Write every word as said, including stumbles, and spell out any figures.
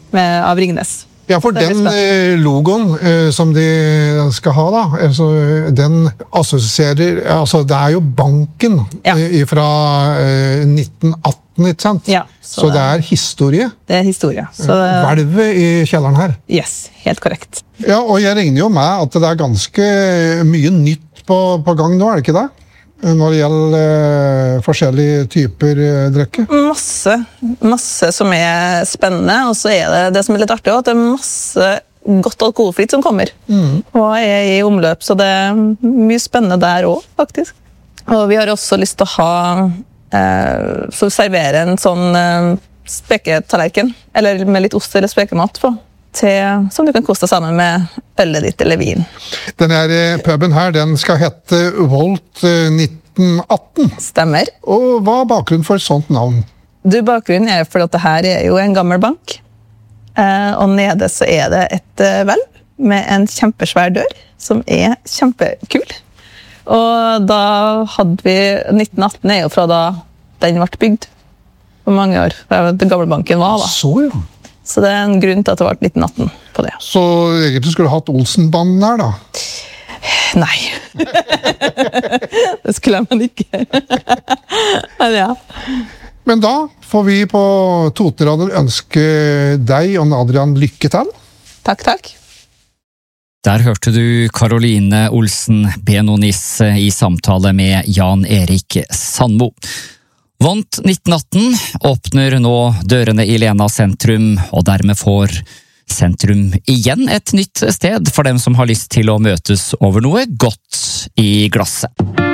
med, av Ringnes. Ja, for den logoen eh, som de skal ha da, altså, den assosierer, altså det er jo banken ja. eh, fra eh, nitten atten, ikke sant? Ja, så, så det er historie. Det er historie. Så det... Hvelvet i kjelleren her. Yes, helt korrekt. Ja, og jeg regner jo med at det er ganske mye nytt på, på gang nå, er det ikke det? Når det gjelder eh, forskjellige typer eh, drikke? Masse, masse som er spennende, og så er det det som er litt artig også, at det er masse godt alkoholfritt som kommer, mm. og er i omløp, så det er mye spennende der også, faktisk. Og vi har også lyst til å ha, eh, så servere en sånn eh, speketallerken, eller med litt ost eller spekemat på, til, som du kan koste sammen med ølet ditt eller vin. Denne puben her, den skal hette Volt nitten atten. Stemmer. Og hva er bakgrunnen for et sånt navn? Du, bakgrunnen er for at det her er jo en gammel bank, eh, og nede så er det et eh, hvelv med en kjempesvær dør, som er kjempekul. Og da hadde vi, nitten atten er jo fra da den ble bygd, for mange år, fra den gamle banken var da. Så ja. Så det er en grunn til at det ble nitten atten på det. Så egentlig skulle du hatt Olsen-banden her, da? Nei. Det skulle man ikke. Men ja. Men da får vi på Totenradio ønske deg og Adrian lykke til. Takk, takk. Der hørte du Caroline Olsen Benoniss i samtale med Jan Erik Sandmo. Volt nitten atten åpner nå dørene i Lena sentrum, og dermed får sentrum igjen et nytt sted for dem som har lyst til å møtes over noe godt i glasset.